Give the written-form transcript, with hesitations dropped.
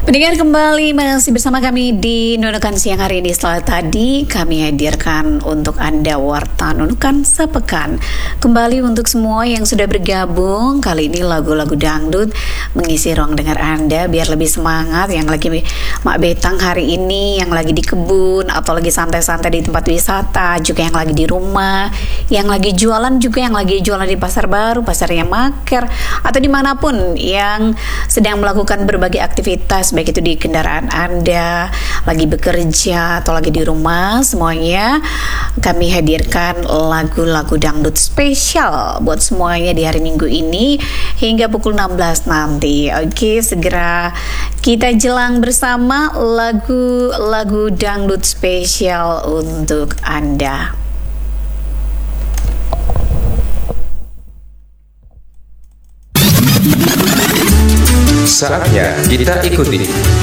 Pendengar, kembali masih bersama kami di Nunukan Siang hari ini. Setelah tadi kami hadirkan untuk Anda Warta Nunukan Sepekan. Kembali untuk semua yang sudah bergabung, kali ini lagu-lagu dangdut mengisi ruang dengar Anda biar lebih semangat. Yang lagi mak betang hari ini, yang lagi di kebun atau lagi santai-santai di tempat wisata, juga yang lagi di rumah, yang lagi jualan, juga yang lagi jualan di pasar baru, pasarnya Maker, atau dimanapun yang sedang melakukan berbagai aktivitas, baik itu di kendaraan Anda, lagi bekerja atau lagi di rumah, semuanya kami hadirkan lagu-lagu dangdut spesial buat semuanya di hari Minggu ini hingga pukul 16 nanti. Oke, segera kita jelang bersama lagu-lagu dangdut spesial untuk Anda. Saatnya kita ikuti